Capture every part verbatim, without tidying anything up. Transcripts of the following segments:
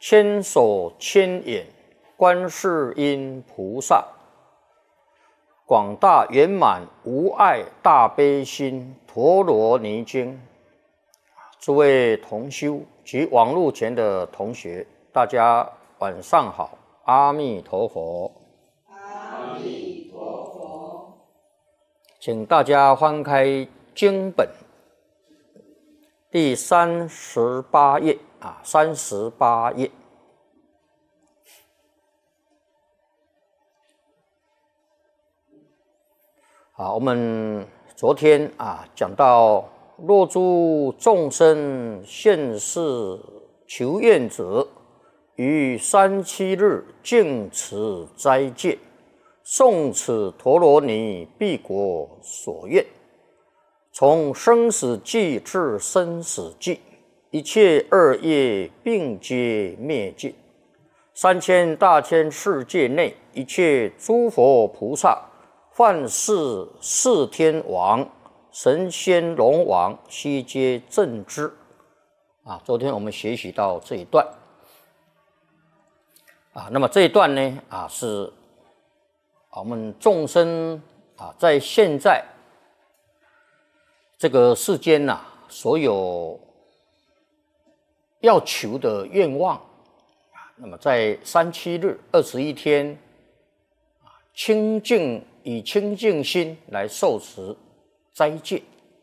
千手千眼观世音菩萨，广大圆满无碍大悲心陀罗尼经。诸位同修及网络前的同学，大家晚上好，阿弥陀佛。 阿弥陀佛。 请大家翻开经本第三十八页啊，三十八页。好，我们昨天啊讲到，若诸众生现世求愿者，于三七日敬持斋戒，诵此陀罗尼必果所愿。从生死际至生死际，一切恶业并皆灭尽。三千大千世界内，一切诸佛菩萨，梵世四天王、神仙龙王，悉皆正知。啊，昨天我们学习到这一段。啊，那么这一段呢，啊是我们众生啊，在现在这个世间呐、啊，所有要求的愿望，那么在三七日二十一天，清净以清净心来受持斋戒，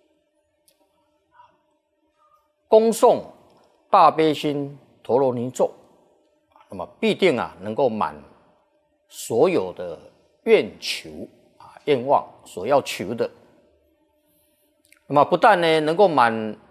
恭诵大悲心陀罗尼咒，那么必定啊能够满所有的愿求啊愿望所要求的。那么不但呢能够满